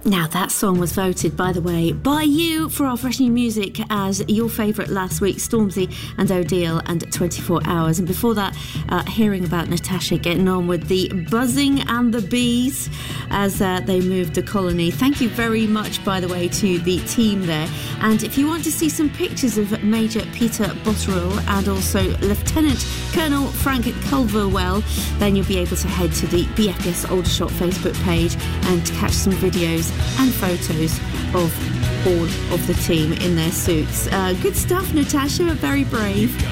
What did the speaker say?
Now, that song was voted, by the way, by you for our Fresh New Music as your favourite last week, Stormzy and Odile and 24 Hours. And before that, hearing about Natasha getting on with the Buzzing and the Bees as they moved to Colony. Thank you very much, by the way, to the team there. And if you want to see some pictures of Major Peter Botterill and also Lieutenant Colonel Frank Culverwell, then you'll be able to head to the BFS Aldershot Facebook page and catch some videos and photos of all of the team in their suits. Good stuff, Natasha, very brave.